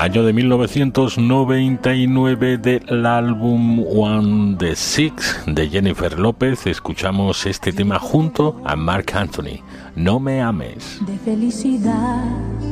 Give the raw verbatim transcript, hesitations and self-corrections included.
Año de mil novecientos noventa y nueve del álbum One the Six de Jennifer López. Escuchamos este tema junto a Marc Anthony, No me ames. De felicidad